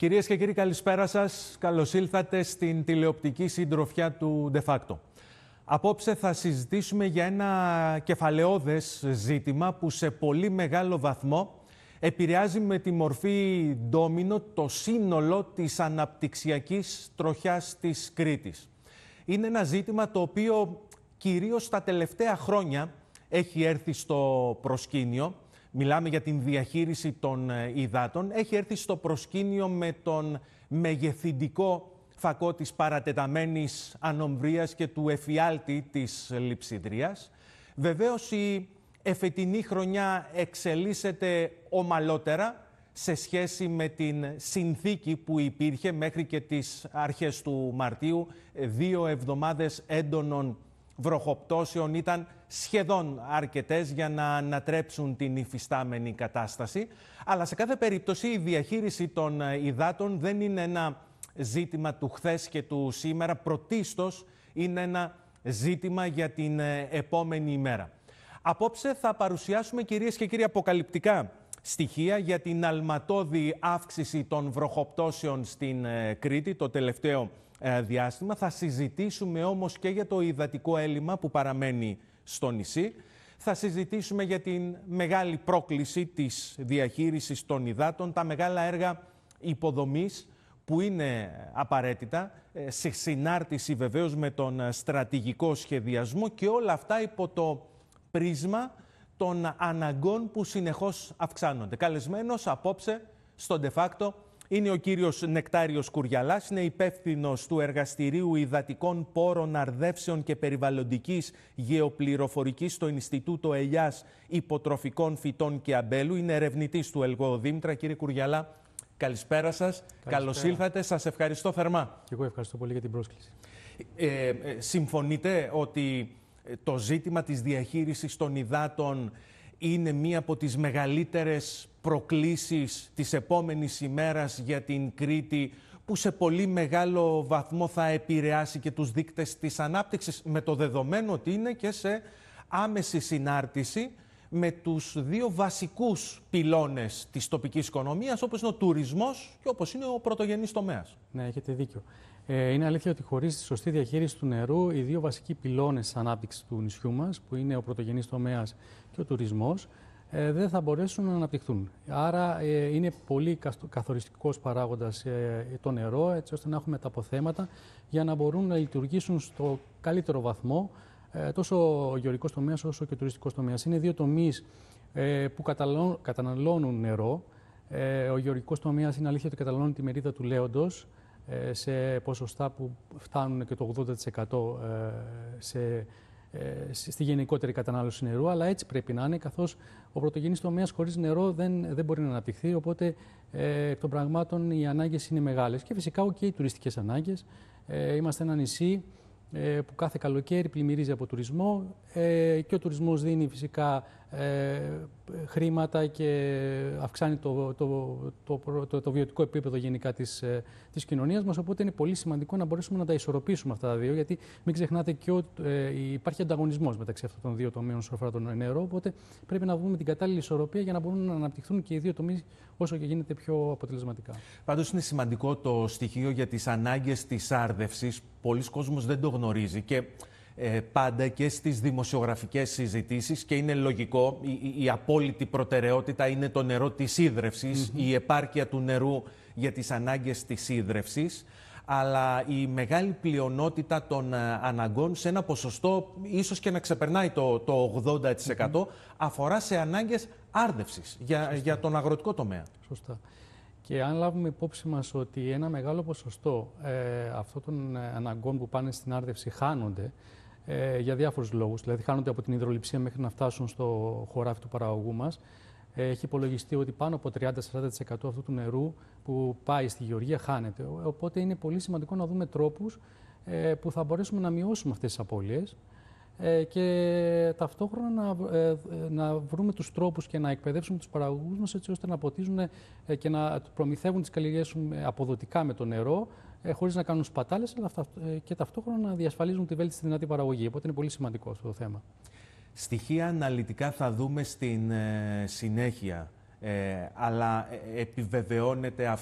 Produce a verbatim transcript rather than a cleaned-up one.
Κυρίες και κύριοι, καλησπέρα σας. Καλώς ήλθατε στην τηλεοπτική συντροφιά του De Facto. Απόψε θα συζητήσουμε για ένα κεφαλαιώδες ζήτημα που σε πολύ μεγάλο βαθμό επηρεάζει με τη μορφή ντόμινο το σύνολο της αναπτυξιακής τροχιάς της Κρήτης. Είναι ένα ζήτημα το οποίο κυρίως τα τελευταία χρόνια έχει έρθει στο προσκήνιο. Μιλάμε για την διαχείριση των υδάτων. Έχει έρθει στο προσκήνιο με τον μεγεθυντικό φακό της παρατεταμένης ανομβρίας και του εφιάλτη της λειψιδρίας. Βεβαίως η εφετινή χρονιά εξελίσσεται ομαλότερα σε σχέση με την συνθήκη που υπήρχε μέχρι και τις αρχές του Μαρτίου. Δύο εβδομάδες έντονων βροχοπτώσεων ήταν σχεδόν αρκετές για να ανατρέψουν την υφιστάμενη κατάσταση. Αλλά σε κάθε περίπτωση η διαχείριση των υδάτων δεν είναι ένα ζήτημα του χθες και του σήμερα. Πρωτίστως είναι ένα ζήτημα για την επόμενη ημέρα. Απόψε θα παρουσιάσουμε, κυρίες και κύριοι, αποκαλυπτικά στοιχεία για την αλματώδη αύξηση των βροχοπτώσεων στην Κρήτη το τελευταίο διάστημα. Θα συζητήσουμε όμως και για το υδατικό έλλειμμα που παραμένει στο νησί. Θα συζητήσουμε για την μεγάλη πρόκληση της διαχείρισης των υδάτων, τα μεγάλα έργα υποδομής που είναι απαραίτητα, σε συνάρτηση βεβαίως με τον στρατηγικό σχεδιασμό, και όλα αυτά υπό το πρίσμα των αναγκών που συνεχώς αυξάνονται. Καλεσμένος απόψε στο De Facto είναι ο κύριος Νεκτάριος Κουριαλάς, είναι υπεύθυνος του Εργαστηρίου Υδατικών Πόρων, Αρδεύσεων και Περιβαλλοντικής Γεωπληροφορικής στο Ινστιτούτο Ελιάς Υποτροφικών Φυτών και Αμπέλου. Είναι ερευνητής του Ελγοδήμητρα. Κύριε Κουριαλά, καλησπέρα σας. Καλώς ήλθατε. Σας ευχαριστώ θερμά. Και εγώ ευχαριστώ πολύ για την πρόσκληση. Ε, ε, συμφωνείτε ότι το ζήτημα της διαχείρισης των υδάτων είναι μία από τις μεγαλύτερες προκλήσεις της επόμενης ημέρας για την Κρήτη, που σε πολύ μεγάλο βαθμό θα επηρεάσει και τους δείκτες της ανάπτυξης, με το δεδομένο ότι είναι και σε άμεση συνάρτηση με τους δύο βασικούς πυλώνες της τοπικής οικονομίας, όπως είναι ο τουρισμός και όπως είναι ο πρωτογενής τομέας? Ναι, έχετε δίκιο. Ε, είναι αλήθεια ότι χωρίς τη σωστή διαχείριση του νερού, οι δύο βασικοί πυλώνες της ανάπτυξης του νησιού μας, που είναι ο πρωτογενής τομέας και ο τουρισμός, ε, δεν θα μπορέσουν να αναπτυχθούν. Άρα ε, είναι πολύ καθοριστικός παράγοντας ε, το νερό, έτσι ώστε να έχουμε τα αποθέματα για να μπορούν να λειτουργήσουν στο καλύτερο βαθμό ε, τόσο ο γεωργικός τομέας όσο και ο τουριστικός τομέας. Είναι δύο τομείς ε, που καταναλώνουν νερό. Ε, ο γεωργικός τομέας είναι αλήθεια ότι καταναλώνει τη μερίδα του λέοντος σε ποσοστά που φτάνουν και το ογδόντα τοις εκατό σε, στη γενικότερη κατανάλωση νερού, αλλά έτσι πρέπει να είναι, καθώς ο πρωτογενής τομέας χωρίς νερό δεν, δεν μπορεί να αναπτυχθεί, οπότε ε, εκ των πραγμάτων οι ανάγκες είναι μεγάλες και φυσικά και οι τουριστικές ανάγκες. Ε, είμαστε ένα νησί ε, που κάθε καλοκαίρι πλημμυρίζει από τουρισμό ε, και ο τουρισμός δίνει φυσικά ε, χρήματα και αυξάνει το, το, το, το, το, το βιωτικό επίπεδο γενικά της, της κοινωνίας μας, οπότε είναι πολύ σημαντικό να μπορέσουμε να τα ισορροπήσουμε αυτά τα δύο, γιατί μην ξεχνάτε και ότι ε, υπάρχει ανταγωνισμός μεταξύ αυτών των δύο τομέων όσον αφορά τον νερό, οπότε πρέπει να βρούμε την κατάλληλη ισορροπία για να μπορούν να αναπτυχθούν και οι δύο τομείς όσο και γίνεται πιο αποτελεσματικά. Πάντως είναι σημαντικό το στοιχείο για τις ανάγκες της άρδευσης. Πολλοί κόσμος δεν το γνωρίζει και Ε, πάντα και στις δημοσιογραφικές συζητήσεις, και είναι λογικό, η, η απόλυτη προτεραιότητα είναι το νερό της ίδρευσης, mm-hmm. η επάρκεια του νερού για τις ανάγκες της ίδρευσης, αλλά η μεγάλη πλειονότητα των α, αναγκών, σε ένα ποσοστό ίσως και να ξεπερνάει το, το ογδόντα τοις εκατό, mm-hmm. αφορά σε ανάγκες άρδευσης για, για τον αγροτικό τομέα. Σωστά. Και αν λάβουμε υπόψη μας ότι ένα μεγάλο ποσοστό ε, αυτών των αναγκών που πάνε στην άρδευση χάνονται, Ε, για διάφορους λόγους, δηλαδή χάνονται από την υδρολειψία μέχρι να φτάσουν στο χωράφι του παραγωγού μας. Ε, έχει υπολογιστεί ότι πάνω από τριάντα με σαράντα τοις εκατό αυτού του νερού που πάει στη γεωργία χάνεται. Οπότε είναι πολύ σημαντικό να δούμε τρόπους ε, που θα μπορέσουμε να μειώσουμε αυτές τις απώλειες ε, και ταυτόχρονα να, ε, να βρούμε τους τρόπους και να εκπαιδεύσουμε τους παραγωγούς μας, έτσι ώστε να ποτίζουν ε, και να προμηθεύουν τις καλλιεργίες αποδοτικά με το νερό, χωρίς να κάνουν σπατάλες, αλλά και ταυτόχρονα να διασφαλίζουν τη βέλτιστη δυνατή παραγωγή. Οπότε είναι πολύ σημαντικό αυτό το θέμα. Στοιχεία αναλυτικά θα δούμε στην ε, συνέχεια, ε, αλλά επιβεβαιώνεται